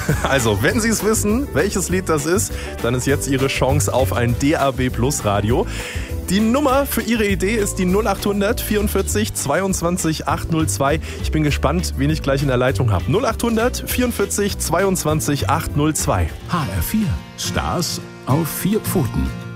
Also, wenn Sie es wissen, welches Lied das ist, dann ist jetzt Ihre Chance auf ein DAB Plus Radio. Die Nummer für Ihre Idee ist die 0800 44 22 802. Ich bin gespannt, wen ich gleich in der Leitung habe. 0800 44 22 802. HR4. Stars auf 4 Pfoten.